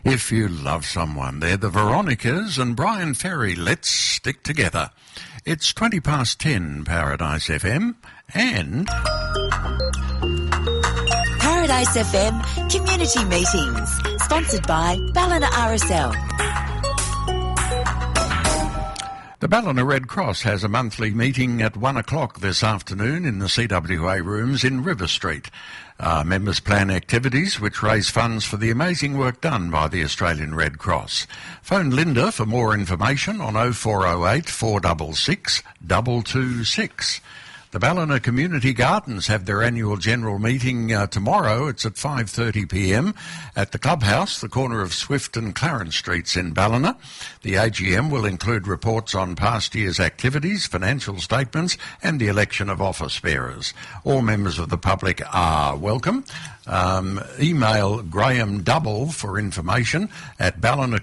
If you love someone, they're the Veronicas and Brian Ferry. Let's stick together. It's 10:20, Paradise FM, and Paradise FM Community Meetings, sponsored by Ballina RSL. The Ballina Red Cross has a monthly meeting at 1 o'clock this afternoon in the CWA rooms in River Street. Members plan activities which raise funds for the amazing work done by the Australian Red Cross. Phone Linda for more information on 0408 466 226. The Ballina Community Gardens have their annual general meeting tomorrow. It's at 5:30pm at the Clubhouse, the corner of Swift and Clarence Streets in Ballina. The AGM will include reports on past year's activities, financial statements and the election of office bearers. All members of the public are welcome. Email Graham Double for information at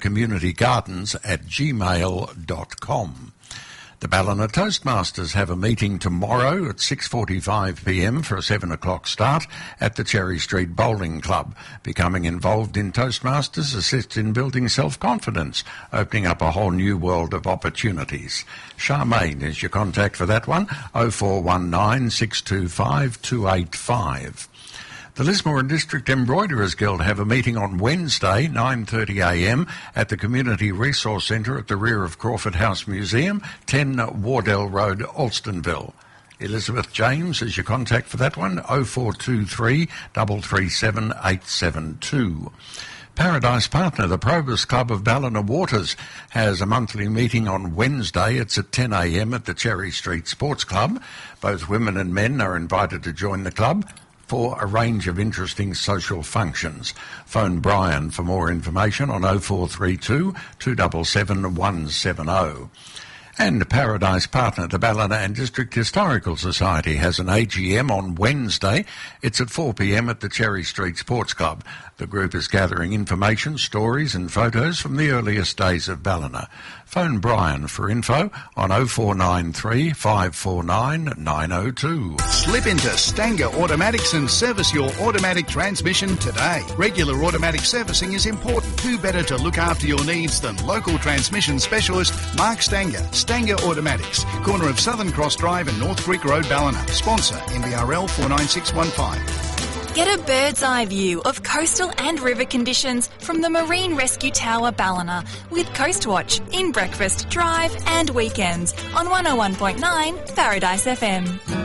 ballinacommunitygardens@gmail.com. The Ballina Toastmasters have a meeting tomorrow at 6:45pm for a 7 o'clock start at the Cherry Street Bowling Club. Becoming involved in Toastmasters assists in building self-confidence, opening up a whole new world of opportunities. Charmaine is your contact for that one, 0419 625 285. The Lismore and District Embroiderers Guild have a meeting on Wednesday, 9:30am, at the Community Resource Centre at the rear of Crawford House Museum, 10 Wardell Road, Alstonville. Elizabeth James is your contact for that one, 0423 337 872. Paradise Partner, the Probus Club of Ballina Waters, has a monthly meeting on Wednesday. It's at 10am at the Cherry Street Sports Club. Both women and men are invited to join the club for a range of interesting social functions. Phone Brian for more information on 0432 277 170. And Paradise Partner, the Ballina and District Historical Society, has an AGM on Wednesday. It's at 4pm at the Cherry Street Sports Club. The group is gathering information, stories and photos from the earliest days of Ballina. Phone Brian for info on 0493 549 902. Slip into Stanger Automatics and service your automatic transmission today. Regular automatic servicing is important. Who better to look after your needs than local transmission specialist Mark Stanger. Stanger Automatics, corner of Southern Cross Drive and North Creek Road, Ballina. Sponsor NBRL 49615. Get a bird's eye view of coastal and river conditions from the Marine Rescue Tower Ballina with Coastwatch in breakfast, drive and weekends on 101.9 Paradise FM.